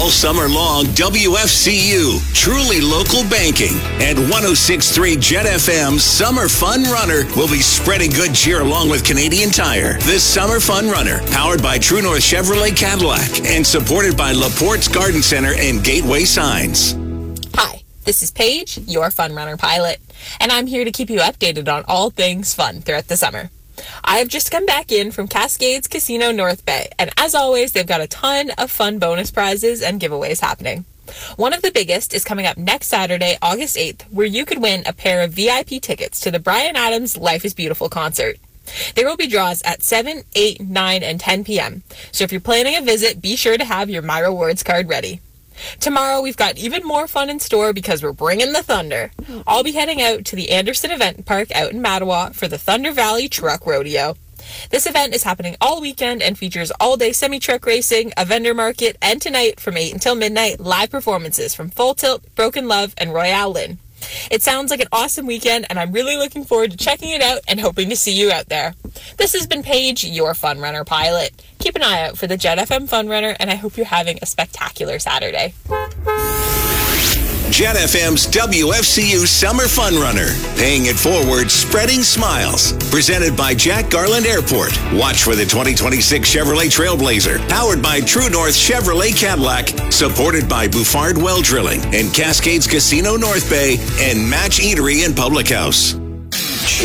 All summer long, WFCU, truly local banking, and 106.3 Jet FM's Summer Fun Runner will be spreading good cheer along with Canadian Tire. This Summer Fun Runner, powered by True North Chevrolet Cadillac and supported by LaPorte's Garden Center and Gateway Signs. Hi, this is Paige, your Fun Runner pilot, and I'm here to keep you updated on all things fun throughout the summer. I have just come back in from Cascades Casino North Bay, and as always, they've got a ton of fun bonus prizes and giveaways happening. One of the biggest is coming up next Saturday, August 8th, where you could win a pair of VIP tickets to the Bryan Adams Life is Beautiful concert. There will be draws at 7, 8, 9, and 10 p.m., so if you're planning a visit, be sure to have your My Rewards card ready. Tomorrow, we've got even more fun in store because we're bringing the thunder. I'll be heading out to the Anderson Event Park out in Mattawa for the Thunder Valley Truck Rodeo. This event is happening all weekend and features all-day semi-truck racing, a vendor market, and tonight from 8 until midnight, live performances from Full Tilt, Broken Love, and Royale Lynn. It sounds like an awesome weekend, and I'm really looking forward to checking it out and hoping to see you out there. This has been Paige, your Fun Runner pilot. Keep an eye out for the Jet FM Fun Runner, and I hope you're having a spectacular Saturday. Jet FM's WFCU Summer Fun Runner, paying it forward, spreading smiles. Presented by Jack Garland Airport. Watch for the 2026 Chevrolet Trailblazer, powered by True North Chevrolet Cadillac, supported by Bouffard Well Drilling and Cascades Casino North Bay and Match Eatery and Public House.